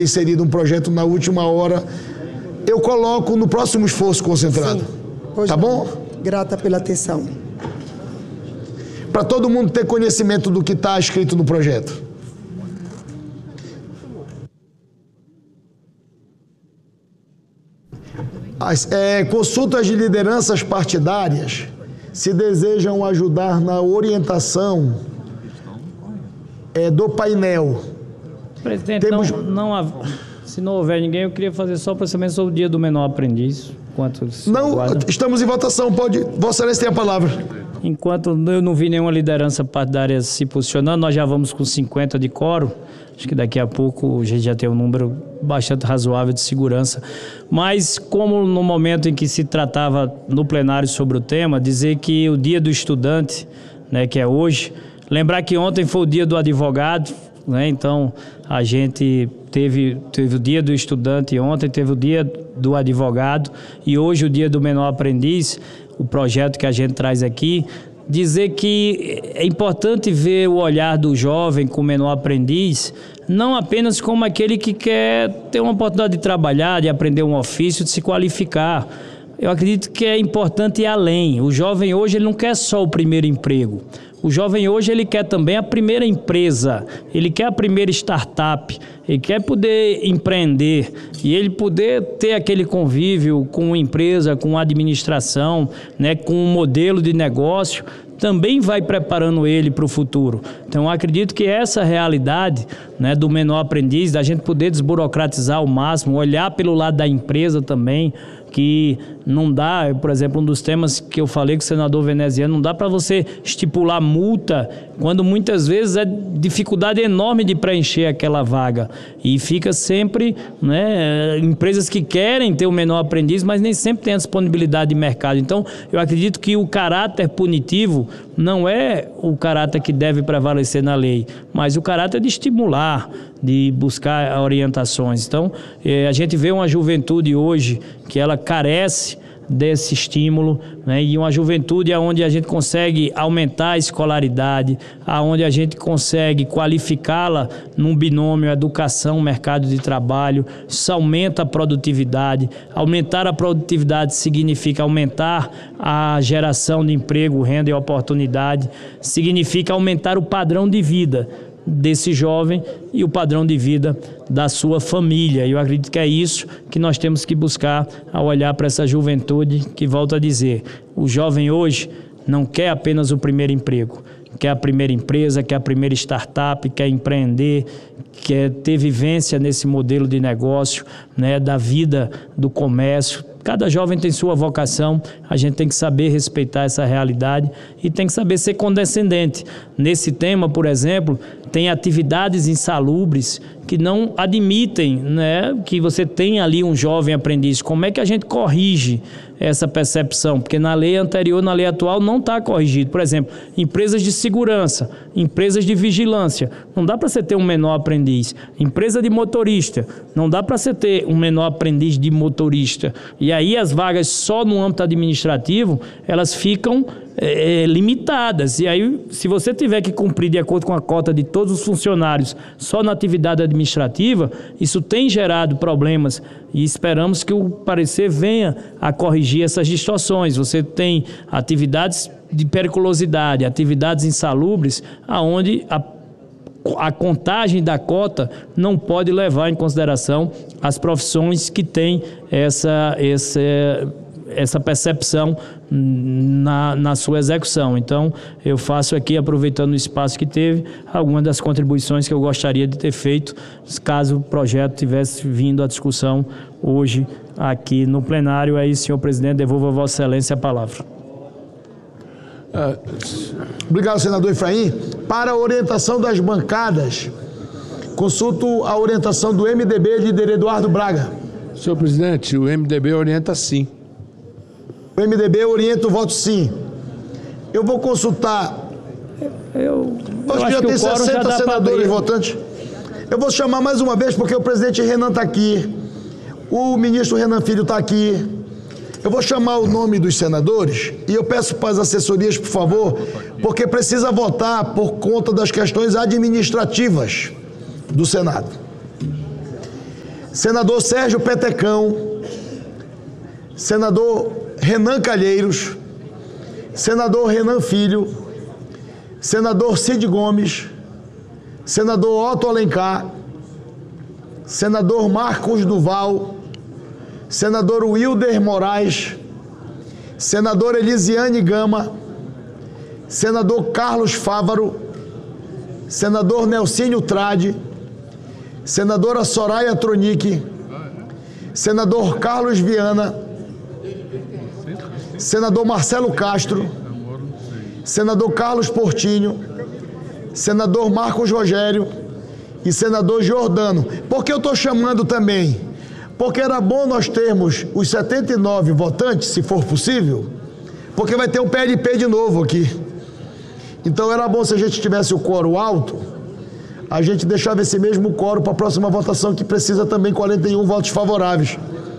inserido um projeto na última hora, eu coloco no próximo esforço concentrado. Sim. Tá bom? Grata pela atenção. Para todo mundo ter conhecimento do que está escrito no projeto. Consultas de lideranças partidárias se desejam ajudar na orientação do painel. Presidente, se não houver ninguém, eu queria fazer só processamento sobre o dia do menor aprendiz. Estamos em votação, Vossa Excelência tem a palavra. Enquanto eu não vi nenhuma liderança partidária se posicionando, nós já vamos com 50 de quórum. Acho que daqui a pouco a gente já tem um número bastante razoável de segurança. Mas como no momento em que se tratava no plenário sobre o tema, dizer que o dia do estudante, né, que é hoje, lembrar que ontem foi o dia do advogado, né, então a gente teve o dia do estudante ontem, teve o dia do advogado e hoje o dia do menor aprendiz, o projeto que a gente traz aqui. Dizer que é importante ver o olhar do jovem com o menor aprendiz, não apenas como aquele que quer ter uma oportunidade de trabalhar, de aprender um ofício, de se qualificar. Eu acredito que é importante ir além. O jovem hoje ele não quer só o primeiro emprego. O jovem hoje ele quer também a primeira empresa, ele quer a primeira startup, ele quer poder empreender e ele poder ter aquele convívio com a empresa, com a administração, né, com um modelo de negócio, também vai preparando ele para o futuro. Então, eu acredito que essa realidade, né, do menor aprendiz, da gente poder desburocratizar ao máximo, olhar pelo lado da empresa também, que não dá, por exemplo, um dos temas que eu falei com o senador veneziano, não dá para você estipular multa, quando muitas vezes é dificuldade enorme de preencher aquela vaga. E fica sempre, né, empresas que querem ter o menor aprendiz, mas nem sempre tem a disponibilidade de mercado. Então, eu acredito que o caráter punitivo não é o caráter que deve prevalecer na lei, mas o caráter de estimular, de buscar orientações. Então, a gente vê uma juventude hoje que ela carece desse estímulo, né? E uma juventude onde a gente consegue aumentar a escolaridade, onde a gente consegue qualificá-la num binômio educação-mercado de trabalho, isso aumenta a produtividade. Aumentar a produtividade significa aumentar a geração de emprego, renda e oportunidade, significa aumentar o padrão de vida desse jovem e o padrão de vida da sua família. Eu acredito que é isso que nós temos que buscar ao olhar para essa juventude que, volto a dizer, o jovem hoje não quer apenas o primeiro emprego, quer a primeira empresa, quer a primeira startup, quer empreender, quer ter vivência nesse modelo de negócio, né, da vida do comércio. Cada jovem tem sua vocação, a gente tem que saber respeitar essa realidade e tem que saber ser condescendente. Nesse tema, por exemplo, tem atividades insalubres que não admitem, né, que você tenha ali um jovem aprendiz. Como é que a gente corrige essa percepção? Porque na lei anterior, na lei atual, não está corrigido. Por exemplo, empresas de segurança, empresas de vigilância, não dá para você ter um menor aprendiz. Empresa de motorista, não dá para você ter um menor aprendiz de motorista. E aí as vagas só no âmbito administrativo, elas ficam limitadas. E aí, se você tiver que cumprir de acordo com a cota de todos os funcionários só na atividade administrativa, isso tem gerado problemas e esperamos que o parecer venha a corrigir essas distorções. Você tem atividades de periculosidade, atividades insalubres, aonde a contagem da cota não pode levar em consideração as profissões que têm essa percepção na sua execução. Então, eu faço aqui, aproveitando o espaço que teve, algumas das contribuições que eu gostaria de ter feito, caso o projeto tivesse vindo à discussão hoje aqui no plenário. É isso, senhor presidente, devolvo a Vossa Excelência a palavra. Obrigado, senador Efraim. Para a orientação das bancadas, consulto a orientação do MDB, líder Eduardo Braga. Senhor presidente, o MDB orienta sim. O MDB orienta o voto sim. Eu vou consultar. Acho que já tem 60 senadores votantes. Eu vou chamar mais uma vez, porque o presidente Renan está aqui, o ministro Renan Filho está aqui. Eu vou chamar o nome dos senadores e eu peço para as assessorias, por favor, porque precisa votar por conta das questões administrativas do Senado. senador Sérgio Petecão, senador Renan Calheiros, senador Renan Filho, senador Cid Gomes, senador Otto Alencar, senador Marcos Duval, senador Wilder Moraes, senador Elisiane Gama, senador Carlos Fávaro, senador Nelsinho Trade, senadora Soraya Tronic, senador Carlos Viana, senador Marcelo Castro, senador Carlos Portinho, senador Marcos Rogério e senador Giordano. Por que eu estou chamando também? Porque era bom nós termos os 79 votantes, se for possível, porque vai ter um PLP de novo aqui. Então era bom se a gente tivesse o quórum alto, a gente deixava esse mesmo quórum para a próxima votação, que precisa também 41 votos favoráveis.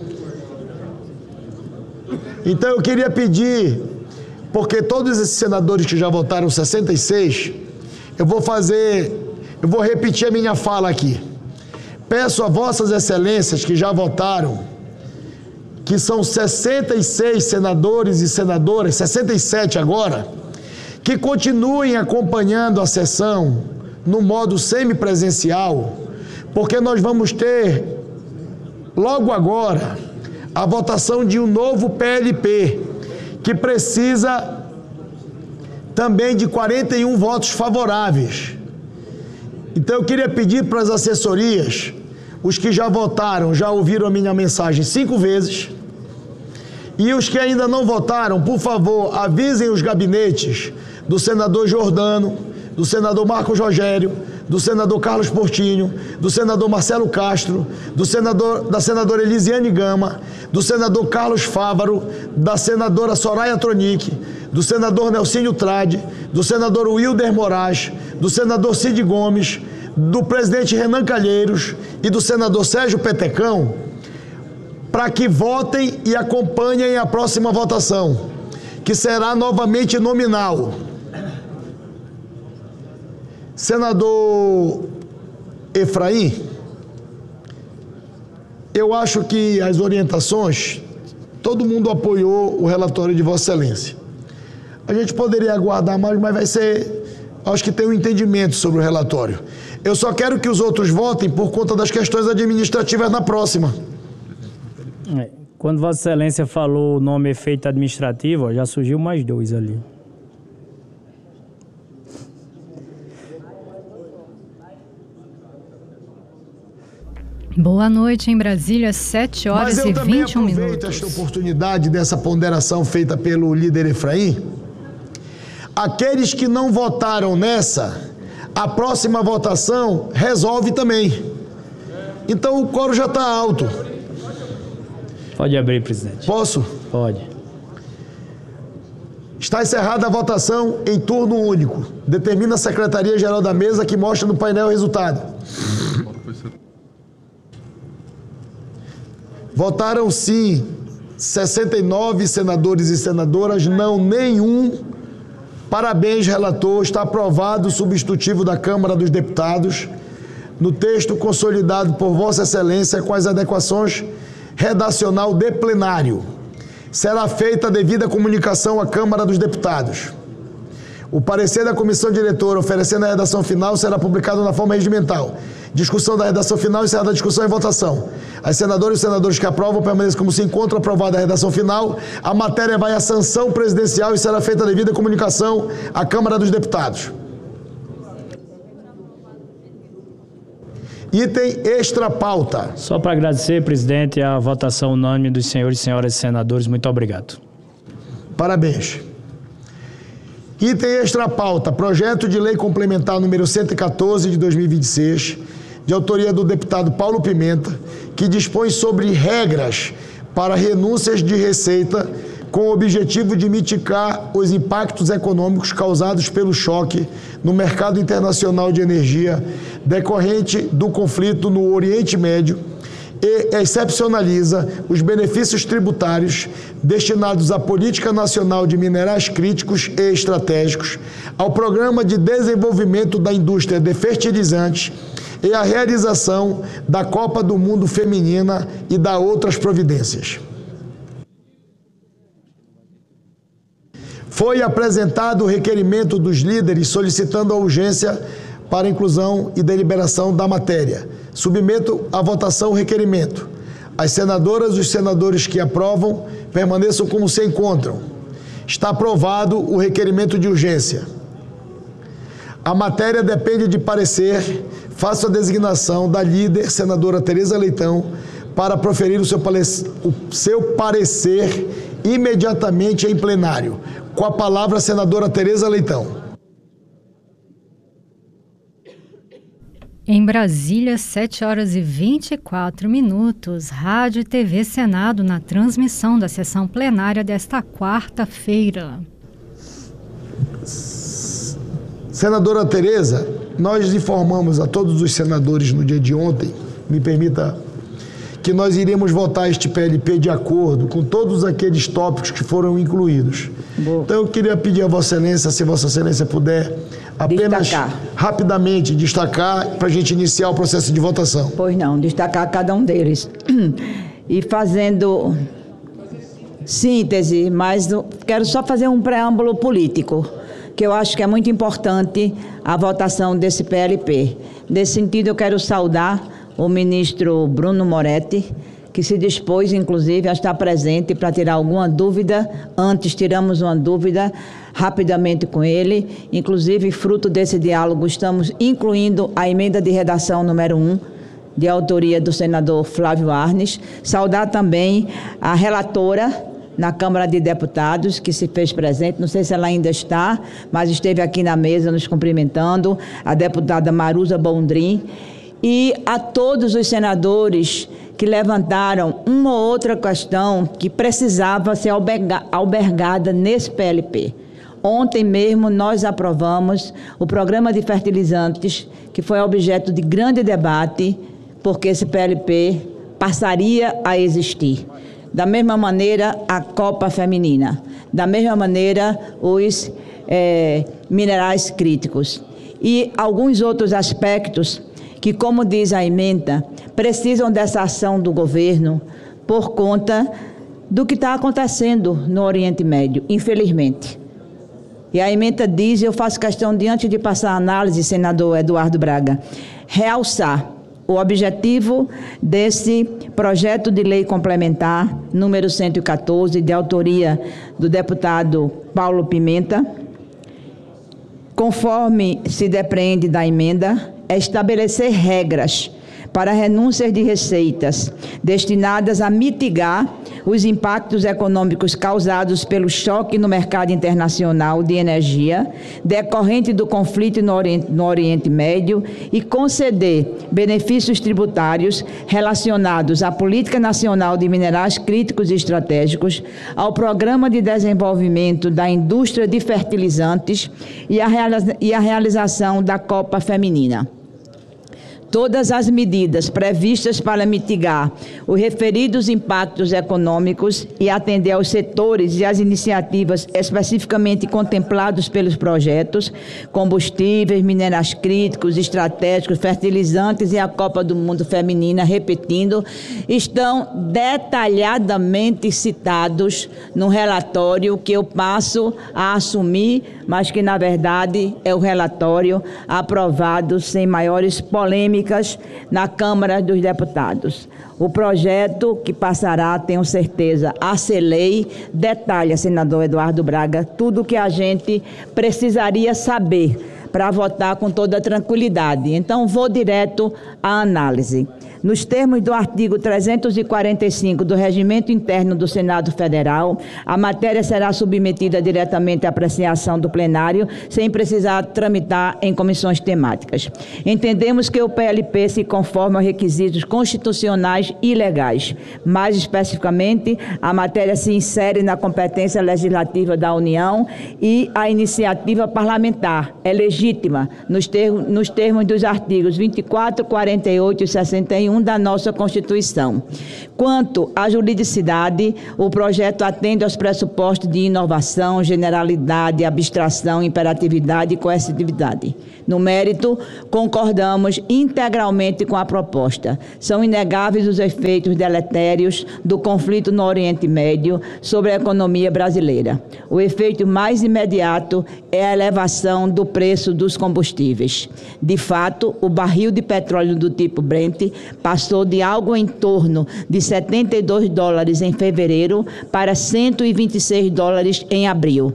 Então eu queria pedir, porque todos esses senadores que já votaram 66, eu vou repetir a minha fala aqui. Peço a vossas excelências que já votaram, que são 66 senadores e senadoras, 67 agora, que continuem acompanhando a sessão no modo semipresencial, porque nós vamos ter, logo agora, a votação de um novo PLP, que precisa também de 41 votos favoráveis. Então eu queria pedir para as assessorias, os que já votaram, já ouviram a minha mensagem 5 vezes, e os que ainda não votaram, por favor, avisem os gabinetes do senador Giordano, do senador Marcos Rogério, do senador Carlos Portinho, do senador Marcelo Castro, da senadora Elisiane Gama, do senador Carlos Fávaro, da senadora Soraya Tronic, do senador Nelsinho Trade, do senador Wilder Moraes, do senador Cid Gomes, do presidente Renan Calheiros e do senador Sérgio Petecão, para que votem e acompanhem a próxima votação, que será novamente nominal. Senador Efraim, eu acho que as orientações, todo mundo apoiou o relatório de Vossa Excelência. A gente poderia aguardar mais, mas vai ser, acho que tem um entendimento sobre o relatório. Eu só quero que os outros votem por conta das questões administrativas na próxima. Quando Vossa Excelência falou o nome efeito administrativo, ó, já surgiu mais 2 ali. Boa noite em Brasília, 7 horas e 21 minutos. Mas eu também aproveito esta oportunidade dessa ponderação feita pelo líder Efraim. Aqueles que não votaram nessa, a próxima votação resolve também. Então o quórum já está alto. Pode abrir, presidente. Posso? Pode. Está encerrada a votação em turno único. Determina a Secretaria-Geral da Mesa, que mostra no painel o resultado. Votaram sim 69 senadores e senadoras, não nenhum. Parabéns, relator. Está aprovado o substitutivo da Câmara dos Deputados no texto consolidado por Vossa Excelência com as adequações redacional de plenário. Será feita a devida comunicação à Câmara dos Deputados. O parecer da comissão diretora oferecendo a redação final será publicado na forma regimental. Discussão da redação final, encerrada a discussão e votação. As senadoras e os senadores que aprovam permanecem como se encontra aprovada a redação final. A matéria vai à sanção presidencial e será feita a devida comunicação à Câmara dos Deputados. Item extra pauta. Só para agradecer, presidente, a votação unânime dos senhores e senhoras senadores. Muito obrigado. Parabéns. Item extra pauta. Projeto de lei complementar número 114 de 2026, de autoria do deputado Paulo Pimenta, que dispõe sobre regras para renúncias de receita com o objetivo de mitigar os impactos econômicos causados pelo choque no mercado internacional de energia decorrente do conflito no Oriente Médio e excepcionaliza os benefícios tributários destinados à Política Nacional de Minerais Críticos e Estratégicos, ao Programa de Desenvolvimento da Indústria de Fertilizantes e a realização da Copa do Mundo Feminina e da outras providências. Foi apresentado o requerimento dos líderes solicitando a urgência para inclusão e deliberação da matéria. Submeto à votação o requerimento. As senadoras e os senadores que aprovam permaneçam como se encontram. Está aprovado o requerimento de urgência. A matéria depende de parecer. Faço a designação da líder, senadora Tereza Leitão, para proferir o seu parecer imediatamente em plenário. Com a palavra, a senadora Tereza Leitão. Em Brasília, 7h24. Rádio e TV Senado na transmissão da sessão plenária desta quarta-feira. Senadora Tereza, nós informamos a todos os senadores no dia de ontem, me permita, que nós iremos votar este PLP de acordo com todos aqueles tópicos que foram incluídos. Boa. Então eu queria pedir a Vossa Excelência, se Vossa Excelência puder apenas rapidamente destacar para a gente iniciar o processo de votação. Pois não, destacar cada um deles. E fazendo síntese, mas quero só fazer um preâmbulo político, que eu acho que é muito importante a votação desse PLP. Nesse sentido, eu quero saudar o ministro Bruno Moretti, que se dispôs, inclusive, a estar presente para tirar alguma dúvida. Antes tiramos uma dúvida rapidamente com ele. Inclusive, fruto desse diálogo, estamos incluindo a emenda de redação número 1, de autoria do senador Flávio Arnes. Saudar também a relatora na Câmara de Deputados, que se fez presente, não sei se ela ainda está, mas esteve aqui na mesa nos cumprimentando, a deputada Maruza Bondrin, e a todos os senadores que levantaram uma ou outra questão que precisava ser albergada nesse PLP. Ontem mesmo nós aprovamos o programa de fertilizantes, que foi objeto de grande debate, porque esse PLP passaria a existir. Da mesma maneira, a Copa Feminina. Da mesma maneira, os minerais críticos. E alguns outros aspectos que, como diz a emenda, precisam dessa ação do governo por conta do que está acontecendo no Oriente Médio, infelizmente. E a emenda diz, eu faço questão de, antes de passar a análise, senador Eduardo Braga, realçar o objetivo desse projeto de lei complementar, número 114, de autoria do deputado Paulo Pimenta, conforme se depreende da emenda, é estabelecer regras para renúncias de receitas destinadas a mitigar os impactos econômicos causados pelo choque no mercado internacional de energia decorrente do conflito no Oriente Médio e conceder benefícios tributários relacionados à Política Nacional de Minerais Críticos e Estratégicos, ao Programa de Desenvolvimento da Indústria de Fertilizantes e a realização da Copa Feminina. Todas as medidas previstas para mitigar os referidos impactos econômicos e atender aos setores e às iniciativas especificamente contemplados pelos projetos, combustíveis, minerais críticos, estratégicos, fertilizantes e a Copa do Mundo Feminina, repetindo, estão detalhadamente citados no relatório que eu passo a assumir, mas que, na verdade, é o relatório aprovado sem maiores polêmicas na Câmara dos Deputados. O projeto que passará, tenho certeza, a ser lei, detalha, senador Eduardo Braga, tudo o que a gente precisaria saber para votar com toda tranquilidade. Então, vou direto à análise. Nos termos do artigo 345 do Regimento Interno do Senado Federal, a matéria será submetida diretamente à apreciação do plenário, sem precisar tramitar em comissões temáticas. Entendemos que o PLP se conforma aos requisitos constitucionais e legais. Mais especificamente, a matéria se insere na competência legislativa da União e a iniciativa parlamentar é legítima legítima, nos termos dos artigos 24, 48 e 61 da nossa Constituição. Quanto à juridicidade, o projeto atende aos pressupostos de inovação, generalidade, abstração, imperatividade e coercitividade. No mérito, concordamos integralmente com a proposta. São inegáveis os efeitos deletérios do conflito no Oriente Médio sobre a economia brasileira. O efeito mais imediato é a elevação do preço dos combustíveis. De fato, o barril de petróleo do tipo Brent passou de algo em torno de $72 em fevereiro para $126 em abril.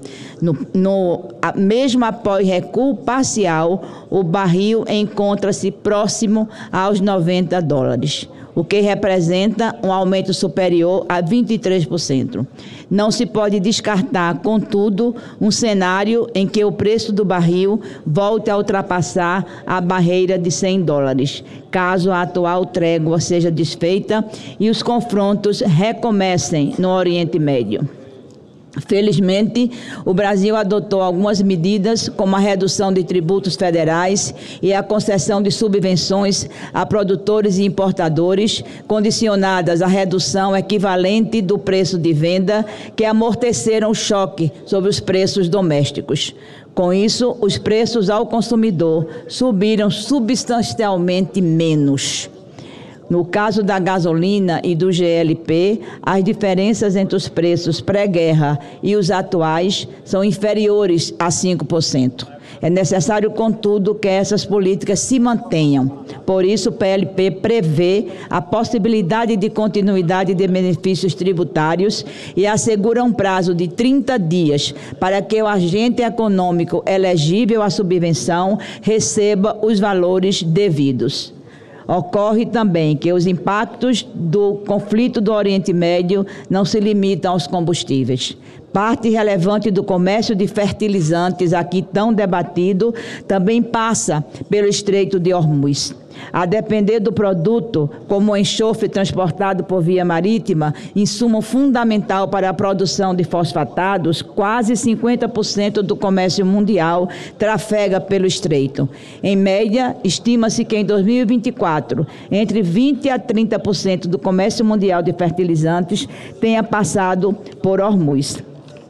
Mesmo após recuo parcial, o barril encontra-se próximo aos $90, o que representa um aumento superior a 23%. Não se pode descartar, contudo, um cenário em que o preço do barril volte a ultrapassar a barreira de $100, caso a atual trégua seja desfeita e os confrontos recomecem no Oriente Médio. Felizmente, o Brasil adotou algumas medidas, como a redução de tributos federais e a concessão de subvenções a produtores e importadores, condicionadas à redução equivalente do preço de venda, que amorteceram o choque sobre os preços domésticos. Com isso, os preços ao consumidor subiram substancialmente menos. No caso da gasolina e do GLP, as diferenças entre os preços pré-guerra e os atuais são inferiores a 5%. É necessário, contudo, que essas políticas se mantenham. Por isso, o PLP prevê a possibilidade de continuidade de benefícios tributários e assegura um prazo de 30 dias para que o agente econômico elegível à subvenção receba os valores devidos. Ocorre também que os impactos do conflito do Oriente Médio não se limitam aos combustíveis. Parte relevante do comércio de fertilizantes, aqui tão debatido, também passa pelo Estreito de Hormuz. A depender do produto, como o enxofre transportado por via marítima, insumo fundamental para a produção de fosfatados, quase 50% do comércio mundial trafega pelo Estreito. Em média, estima-se que em 2024, entre 20% a 30% do comércio mundial de fertilizantes tenha passado por Hormuz.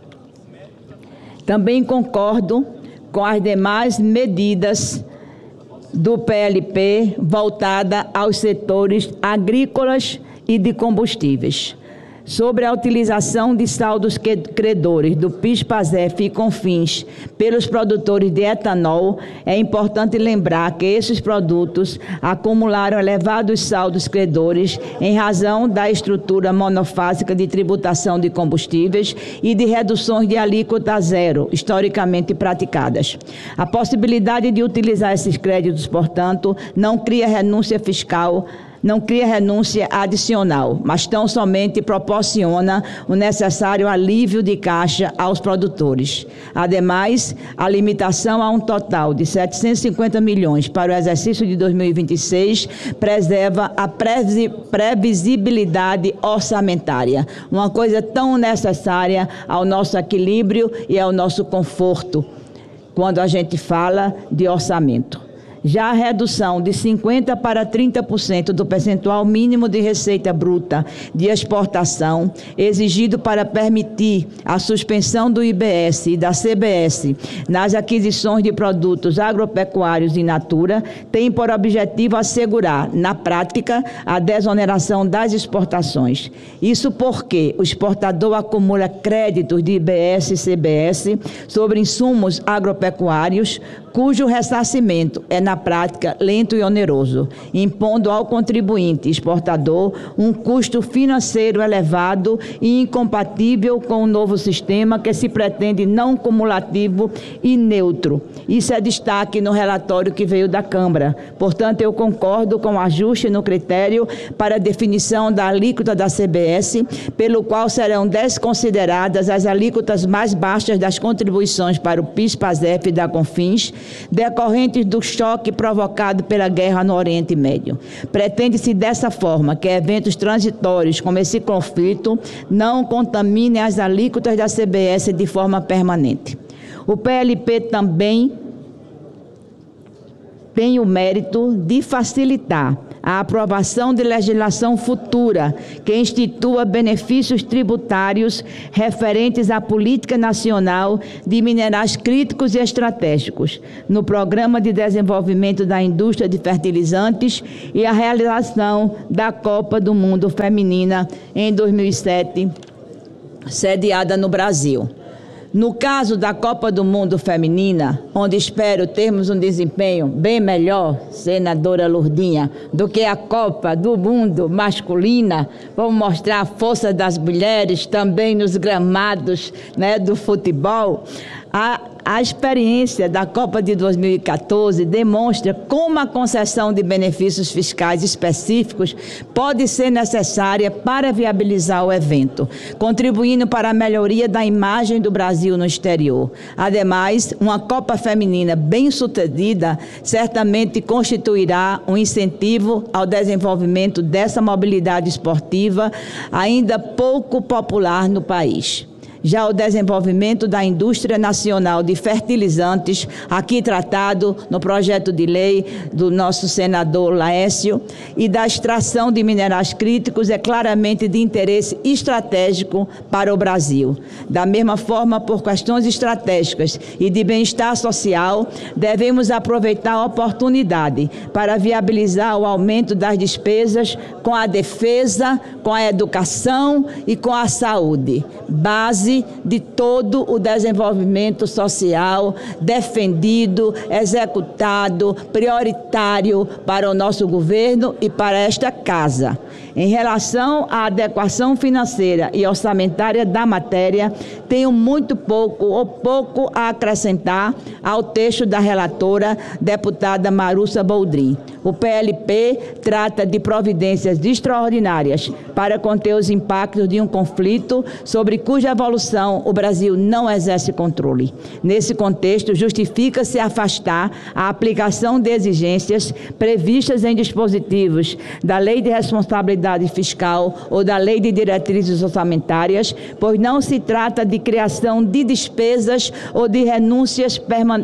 Também concordo com as demais medidas do PLP voltada aos setores agrícolas e de combustíveis. Sobre a utilização de saldos credores do PIS/PASEF e CONFINS pelos produtores de etanol, é importante lembrar que esses produtos acumularam elevados saldos credores em razão da estrutura monofásica de tributação de combustíveis e de reduções de alíquota zero, historicamente praticadas. A possibilidade de utilizar esses créditos, portanto, não cria renúncia adicional, mas tão somente proporciona o necessário alívio de caixa aos produtores. Ademais, a limitação a um total de 750 milhões para o exercício de 2026 preserva a previsibilidade orçamentária, uma coisa tão necessária ao nosso equilíbrio e ao nosso conforto quando a gente fala de orçamento. Já a redução de 50% para 30% do percentual mínimo de receita bruta de exportação, exigido para permitir a suspensão do IBS e da CBS nas aquisições de produtos agropecuários in natura, tem por objetivo assegurar, na prática, a desoneração das exportações. Isso porque o exportador acumula créditos de IBS e CBS sobre insumos agropecuários, cujo ressarcimento é, na prática, lento e oneroso, impondo ao contribuinte exportador um custo financeiro elevado e incompatível com o novo sistema que se pretende não cumulativo e neutro. Isso é destaque no relatório que veio da Câmara. Portanto, eu concordo com o ajuste no critério para a definição da alíquota da CBS, pelo qual serão desconsideradas as alíquotas mais baixas das contribuições para o PIS/PASEF e da CONFINS, decorrentes do choque provocado pela guerra no Oriente Médio. Pretende-se dessa forma que eventos transitórios como esse conflito não contaminem as alíquotas da CBS de forma permanente. O PLP também tem o mérito de facilitar a aprovação de legislação futura que institua benefícios tributários referentes à política nacional de minerais críticos e estratégicos, no Programa de Desenvolvimento da Indústria de Fertilizantes e a realização da Copa do Mundo Feminina em 2007, sediada no Brasil. No caso da Copa do Mundo Feminina, onde espero termos um desempenho bem melhor, senadora Lourdinha, do que a Copa do Mundo masculina, vamos mostrar a força das mulheres também nos gramados, né, do futebol. A experiência da Copa de 2014 demonstra como a concessão de benefícios fiscais específicos pode ser necessária para viabilizar o evento, contribuindo para a melhoria da imagem do Brasil no exterior. Ademais, uma Copa Feminina bem-sucedida certamente constituirá um incentivo ao desenvolvimento dessa mobilidade esportiva ainda pouco popular no país. Já o desenvolvimento da indústria nacional de fertilizantes, aqui tratado no projeto de lei do nosso senador Laércio, e da extração de minerais críticos é claramente de interesse estratégico para o Brasil. Da mesma forma, por questões estratégicas e de bem-estar social, devemos aproveitar a oportunidade para viabilizar o aumento das despesas com a defesa, com a educação e com a saúde, base de todo o desenvolvimento social defendido, executado, prioritário para o nosso governo e para esta casa. Em relação à adequação financeira e orçamentária da matéria, tenho muito pouco ou pouco a acrescentar ao texto da relatora, deputada Marúcia Boldrin. O PLP trata de providências extraordinárias para conter os impactos de um conflito sobre cuja evolução o Brasil não exerce controle. Nesse contexto, justifica-se afastar a aplicação de exigências previstas em dispositivos da Lei de Responsabilidade Fiscal ou da Lei de Diretrizes Orçamentárias, pois não se trata de criação de despesas ou de renúncias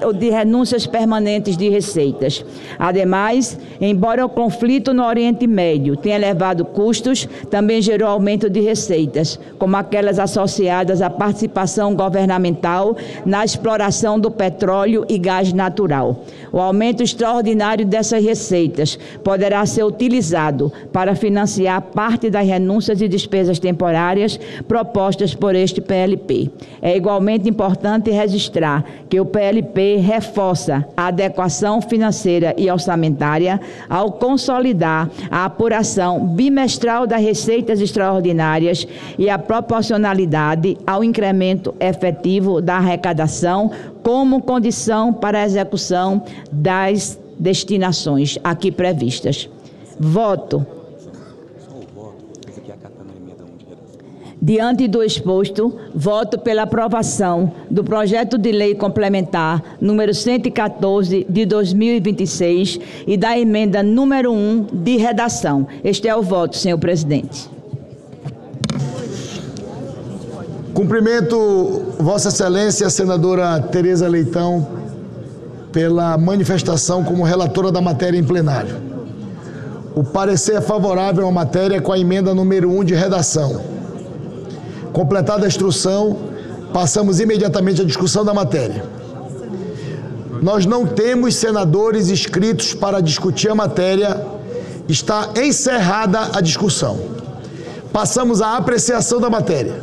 permanentes de receitas. Ademais, embora o conflito no Oriente Médio tenha elevado custos, também gerou aumento de receitas, como aquelas associadas à participação governamental na exploração do petróleo e gás natural. O aumento extraordinário dessas receitas poderá ser utilizado para financiar parte das renúncias e despesas temporárias propostas por este PLP. É igualmente importante registrar que o PLP reforça a adequação financeira e orçamentária ao consolidar a apuração bimestral das receitas extraordinárias e a proporcionalidade ao incremento efetivo da arrecadação como condição para a execução das destinações aqui previstas. Voto. Diante do exposto, voto pela aprovação do projeto de lei complementar número 114 de 2026 e da emenda número 1 de redação. Este é o voto, senhor presidente. Cumprimento Vossa Excelência, a senadora Tereza Leitão, pela manifestação como relatora da matéria em plenário. O parecer é favorável à matéria com a emenda número 1 de redação. Completada a instrução, passamos imediatamente à discussão da matéria. Nós não temos senadores inscritos para discutir a matéria. Está encerrada a discussão. Passamos à apreciação da matéria.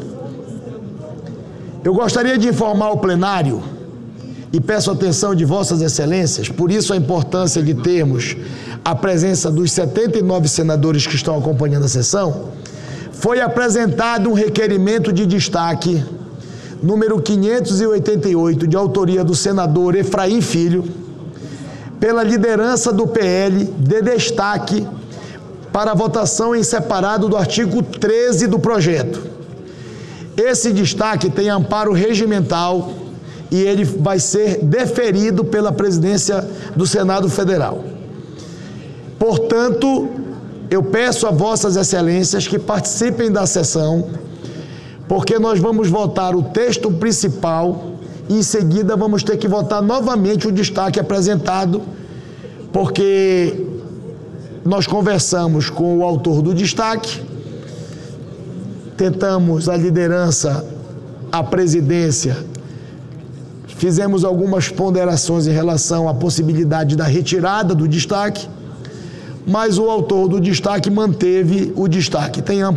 Eu gostaria de informar o plenário, e peço a atenção de Vossas Excelências, por isso a importância de termos a presença dos 79 senadores que estão acompanhando a sessão. Foi apresentado um requerimento de destaque, número 588, de autoria do senador Efraim Filho, pela liderança do PL, de destaque para a votação em separado do artigo 13 do projeto. Esse destaque tem amparo regimental e ele vai ser deferido pela presidência do Senado Federal. Portanto, eu peço a Vossas Excelências que participem da sessão, porque nós vamos votar o texto principal e em seguida vamos ter que votar novamente o destaque apresentado porque nós conversamos com o autor do destaque, tentamos a liderança, a presidência, fizemos algumas ponderações em relação à possibilidade da retirada do destaque, mas o autor do destaque manteve o destaque. Tem